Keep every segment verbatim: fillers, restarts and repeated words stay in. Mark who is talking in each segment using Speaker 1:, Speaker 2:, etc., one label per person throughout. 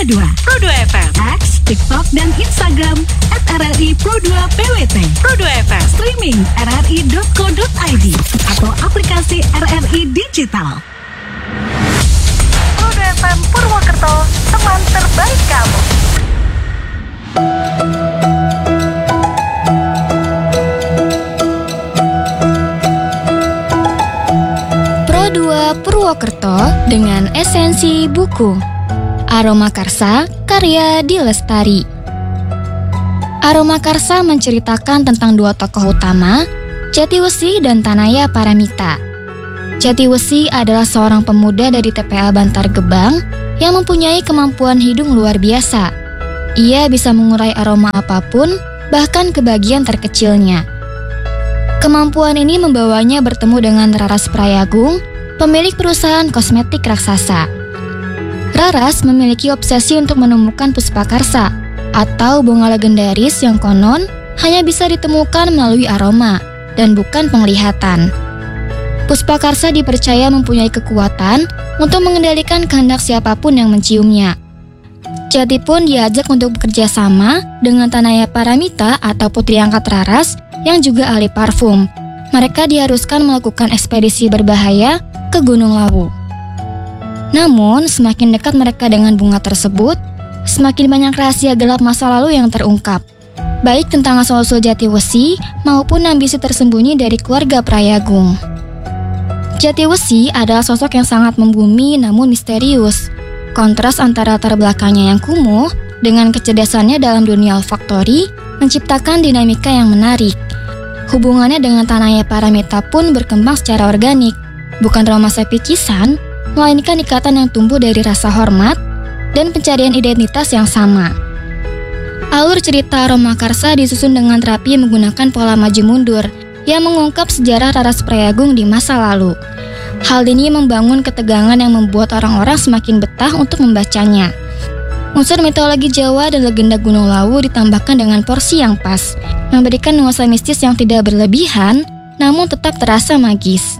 Speaker 1: dua.
Speaker 2: Pro dua F M.
Speaker 1: X, TikTok, dan Instagram at R R I Pro dua P W T.
Speaker 2: Pro dua F M.
Speaker 1: Streaming r r i dot co dot i d atau aplikasi R R I Digital.
Speaker 2: Pro dua F M Purwokerto, teman terbaik kamu.
Speaker 3: Pro dua Purwokerto dengan esensi buku. Aroma Karsa, karya Dilestari. Aroma Karsa menceritakan tentang dua tokoh utama, Jatiwesi dan Tanaya Paramita. Jatiwesi adalah seorang pemuda dari T P A Bantar Gebang yang mempunyai kemampuan hidung luar biasa. Ia bisa mengurai aroma apapun, bahkan ke bagian terkecilnya. Kemampuan ini membawanya bertemu dengan Raras Prayagung, pemilik perusahaan kosmetik raksasa. Raras memiliki obsesi untuk menemukan Puspakarsa, atau bunga legendaris yang konon hanya bisa ditemukan melalui aroma dan bukan penglihatan. Puspakarsa dipercaya mempunyai kekuatan untuk mengendalikan kehendak siapapun yang menciumnya. Jati pun diajak untuk bekerja sama dengan Tanaya Paramita atau putri angkat Raras yang juga ahli parfum. Mereka diharuskan melakukan ekspedisi berbahaya ke Gunung Lawu. Namun, semakin dekat mereka dengan bunga tersebut, semakin banyak rahasia gelap masa lalu yang terungkap, baik tentang asal-usul Jatiwesi maupun ambisi tersembunyi dari keluarga Prayagung. Jatiwesi adalah sosok yang sangat membumi namun misterius. Kontras antara latar belakangnya yang kumuh dengan kecerdasannya dalam dunia olfaktori menciptakan dinamika yang menarik. Hubungannya dengan Tanaya Paramita pun berkembang secara organik, bukan romansa picisan, melainkan ikatan yang tumbuh dari rasa hormat dan pencarian identitas yang sama. Alur cerita Aroma Karsa disusun dengan rapi menggunakan pola maju mundur yang mengungkap sejarah Raras Prayagung di masa lalu. Hal ini membangun ketegangan yang membuat orang-orang semakin betah untuk membacanya. Unsur mitologi Jawa dan legenda Gunung Lawu ditambahkan dengan porsi yang pas, memberikan nuansa mistis yang tidak berlebihan, namun tetap terasa magis.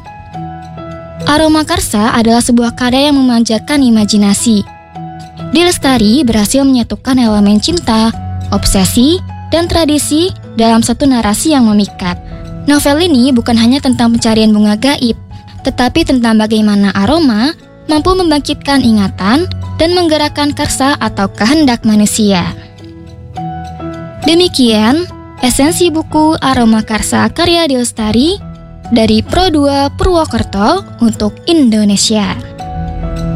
Speaker 3: Aroma Karsa adalah sebuah karya yang memanjakan imajinasi. Dilestari berhasil menyatukan elemen cinta, obsesi, dan tradisi dalam satu narasi yang memikat. Novel ini bukan hanya tentang pencarian bunga gaib, tetapi tentang bagaimana aroma mampu membangkitkan ingatan dan menggerakkan karsa atau kehendak manusia. Demikian esensi buku Aroma Karsa karya Dilestari dari Pro dua Purwokerto untuk Indonesia.